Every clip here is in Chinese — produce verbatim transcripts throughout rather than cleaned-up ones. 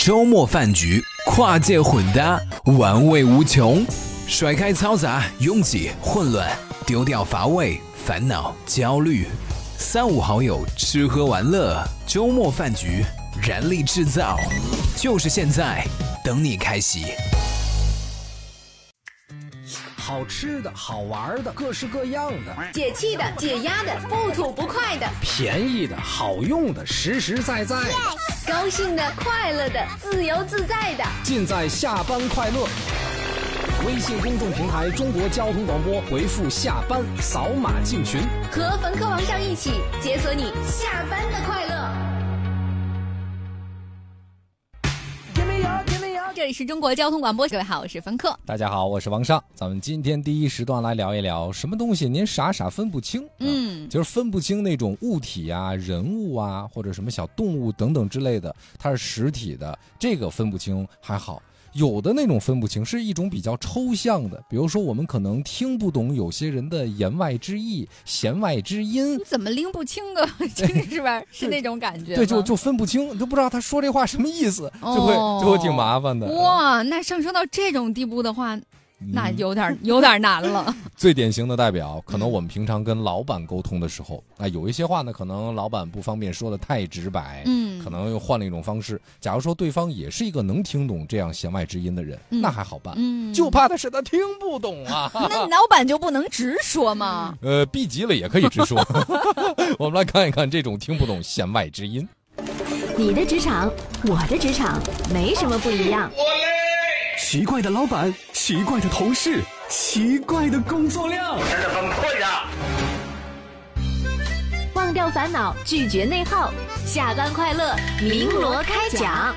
周末饭局，跨界混搭，玩味无穷。甩开嘈杂、拥挤、混乱，丢掉乏味、烦恼、焦虑。三五好友吃喝玩乐，周末饭局，燃力制造，就是现在，等你开席。 好吃的好玩的各式各样的， 解气的解压的不吐不快的， 便宜的好用的实实在在的， yes! 高兴的快乐的自由自在的， 尽在下班快乐。微信公众平台中国交通广播，回复下班扫码进群， 和冯科王上一起解锁你下班的快乐。这里是中国交通广播，各位好，我是冯克。 大家好，我是王尚。咱们今天第一时段来聊一聊什么东西您傻傻分不清。嗯，就是分不清那种物体啊、人物啊，或者什么小动物等等之类的，它是实体的，这个分不清还好。有的那种分不清是一种比较抽象的，比如说我们可能听不懂有些人的言外之意、弦外之音。 你怎么拎不清啊？是吧？是那种感觉。 对，就就分不清，你都不知道他说这话什么意思，就会、哦、就会挺麻烦的。 哇，那上升到这种地步的话，那有点有点难了。 最典型的代表，可能我们平常跟老板沟通的时候，啊、嗯，有一些话呢，可能老板不方便说的太直白，嗯，可能又换了一种方式。假如说对方也是一个能听懂这样弦外之音的人，嗯、那还好办，嗯，就怕的是他听不懂啊。 那老板就不能直说吗？ 呃，逼急了也可以直说。我们来看一看这种听不懂弦外之音。 你的职场，我的职场，没什么不一样。 奇怪的老板，奇怪的同事，奇怪的工作量，真的很困啊！ 忘掉烦恼，拒绝内耗，下班快乐，鸣锣开讲。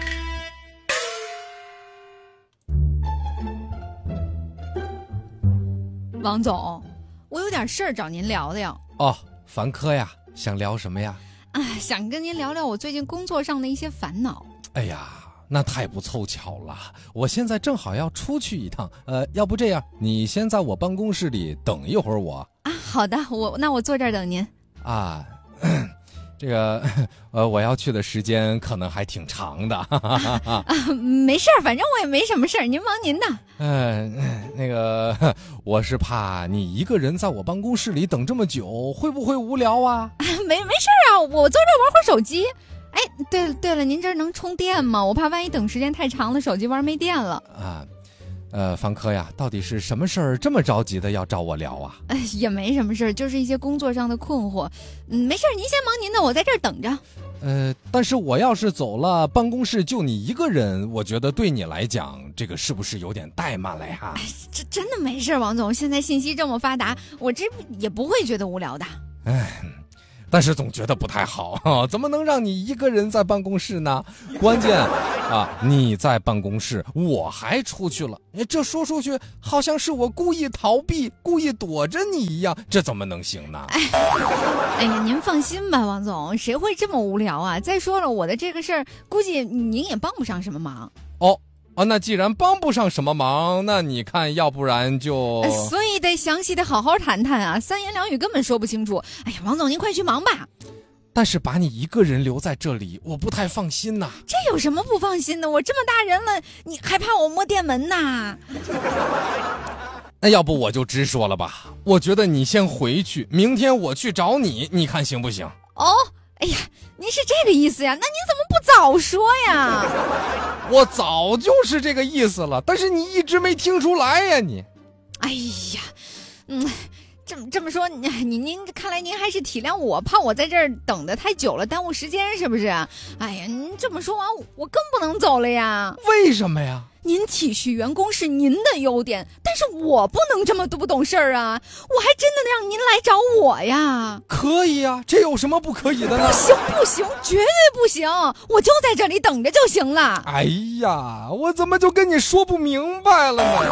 王总，我有点事儿找您聊聊。 哦，凡科呀，想聊什么呀？ 哎，想跟您聊聊我最近工作上的一些烦恼。 哎呀，那太不凑巧了，我现在正好要出去一趟，呃，要不这样，你先在我办公室里等一会儿我。 啊，好的，我那我坐这儿等您。 啊，这个呃，我要去的时间可能还挺长的。 啊，没事儿，反正我也没什么事儿，您忙您的。 嗯、呃，那个我是怕你一个人在我办公室里等这么久，会不会无聊啊？ 啊没没事儿啊，我坐这儿玩会儿手机。哎，对了对了，您这儿能充电吗？我怕万一等时间太长了，手机玩没电了。 啊，呃，凡科呀，到底是什么事儿这么着急的要找我聊啊？ 哎，也没什么事儿，就是一些工作上的困惑。嗯，没事儿，您先忙您的，我在这儿等着。 呃，但是我要是走了，办公室就你一个人，我觉得对你来讲，这个是不是有点怠慢了呀？ 哎，这真的没事，王总，现在信息这么发达，我这也不会觉得无聊的。 哎。但是总觉得不太好、啊、怎么能让你一个人在办公室呢？关键啊，你在办公室，我还出去了，这说出去好像是我故意逃避、故意躲着你一样，这怎么能行呢？ 哎，哎呀，您放心吧，王总，谁会这么无聊啊？再说了，我的这个事儿，估计您也帮不上什么忙。 哦。啊，那既然帮不上什么忙，那你看，要不然就…… 所以得详细的好好谈谈啊，三言两语根本说不清楚。哎呀，王总，您快去忙吧。 但是把你一个人留在这里，我不太放心呐。 这有什么不放心的？我这么大人了，你还怕我摸电门呐？ 那要不我就直说了吧，我觉得你先回去，明天我去找你，你看行不行？ 哦。哎呀，您是这个意思呀？那您怎么不早说呀？ 我早就是这个意思了，但是你一直没听出来呀你。 哎呀，嗯，这么这么说，你您看来您还是体谅我，怕我在这儿等得太久了，耽误时间是不是？哎呀，您这么说完，我更不能走了呀。 为什么呀？ 您体恤员工是您的优点，但是我不能这么不懂事儿啊！我还真的让您来找我呀？ 可以啊，这有什么不可以的呢？ 不行不行，绝对不行！我就在这里等着就行了。 哎呀，我怎么就跟你说不明白了呢？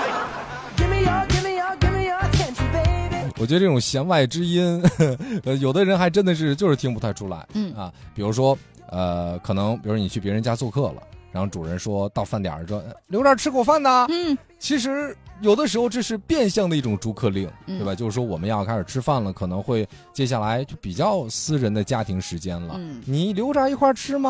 我觉得这种弦外之音，呃，有的人还真的是就是听不太出来。嗯啊，比如说，呃，可能比如你去别人家做客了。然后主人说到饭点说留这儿吃口饭呢，嗯，其实有的时候这是变相的一种逐客令，对吧？嗯、就是说我们要开始吃饭了，可能会接下来就比较私人的家庭时间了。嗯、你留着一块吃吗？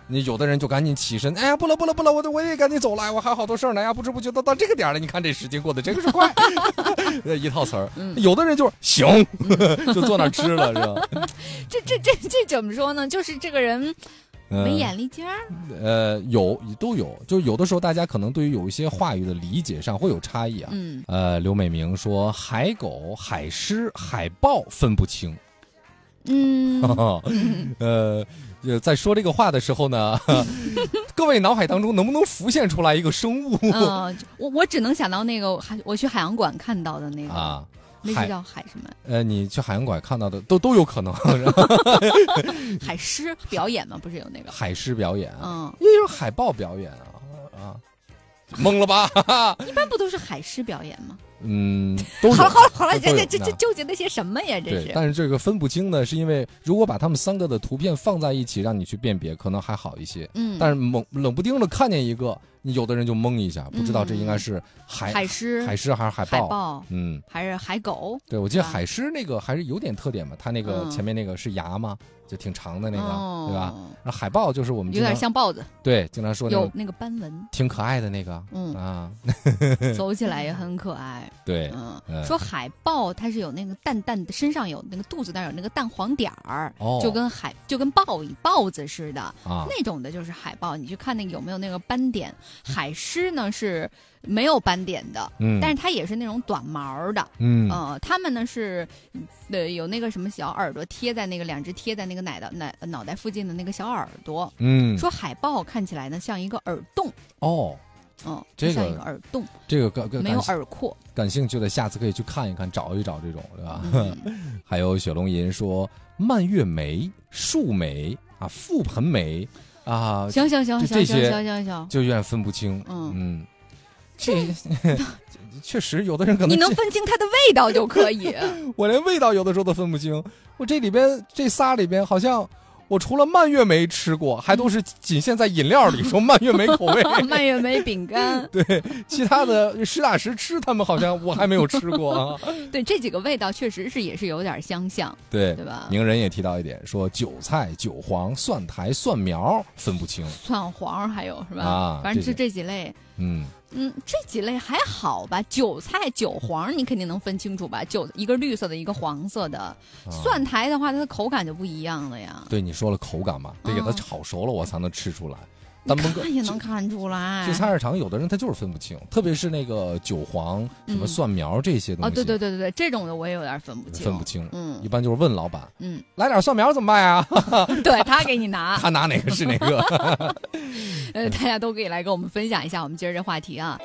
你有的人就赶紧起身，哎呀，不了不了不了，我我也赶紧走了，我还有好多事儿呢，呀，不知不觉都到这个点了，你看这时间过得真是快，一套词儿。嗯、有的人就是行，就坐那儿吃了，是吧？ 这这这这怎么说呢？就是这个人。没眼力劲儿、 呃，呃，有都有，就有的时候大家可能对于有一些话语的理解上会有差异啊。嗯，呃，刘美明说海狗、海狮、海豹分不清。嗯，呃，在说这个话的时候呢，各位脑海当中能不能浮现出来一个生物？ 嗯、呃，我我只能想到那个海，我去海洋馆看到的那个啊。那是叫海什么？ 呃，你去海洋馆看到的都都有可能。 海狮表演吗？不是有那个海狮表演？嗯，也有海豹表演啊啊！懵了吧？ 一般不都是海狮表演吗？ 嗯，都好了好了好了，这这这这纠结那些什么呀？这是。 但是这个分不清呢，是因为如果把他们三个的图片放在一起，让你去辨别，可能还好一些。嗯。但是猛冷不丁的看见一个，你有的人就懵一下，不知道这应该是海海狮、 海狮还是海豹？ 海豹，嗯，还是海狗？ 对，我记得海狮那个还是有点特点嘛，它那个前面那个是牙嘛。就挺长的那个，哦、对吧？然后海豹就是我们有点像豹子， 对，经常说有那个斑纹， 挺可爱的那个，嗯啊， 走起来也很可爱。 对， 嗯，嗯说海豹它是有那个淡淡的，身上有那个肚子那有那个淡黄点儿，哦，就跟海就跟豹豹子似的啊，那种的就是海豹。你去看那个有没有那个斑点？海狮呢是没有斑点的，嗯，但是它也是那种短毛的，嗯，呃，它们呢是呃有那个什么小耳朵贴在那个两只贴在那个奶的奶脑袋附近的那个小耳朵，嗯，说海豹看起来呢像一个耳洞，哦，哦，这个像一个耳洞， 这个感没有耳廓， 感兴趣的下次可以去看一看，找一找这种，对吧？嗯、还有雪龙吟说蔓越莓、树莓啊、覆盆莓啊， 行行行行这些行行行， 就有点分不清，嗯嗯。这确实，有的人可能你能分清它的味道就可以。 我连味道有的时候都分不清。我这里边这仨里边，好像我除了蔓越莓吃过，还都是仅限在饮料里说蔓越莓口味。 蔓越莓饼干。 对，其他的实打实吃，他们好像我还没有吃过啊。 对，这几个味道确实是也是有点相像。 对， 对吧？ 名人也提到一点，说韭菜、韭黄、蒜苔、蒜苗分不清。 蒜黄还有是吧？啊，反正是这几类。嗯。嗯，这几类还好吧？韭菜、韭黄你肯定能分清楚吧？韭一个绿色的，一个黄色的。啊、蒜苔的话，它的口感就不一样了呀。 对，你说了口感嘛，得给它炒熟了，我才能吃出来。 但看也能看出来。 去菜市场，有的人他就是分不清，特别是那个韭黄、什么蒜苗这些东西。 哦，对对对对对，这种的我也有点分不清。 分不清，嗯，一般就是问老板，嗯，来点蒜苗怎么办呀？ 对他给你拿， 他拿哪个是哪个。 呃，大家都可以来跟我们分享一下我们今儿这话题啊。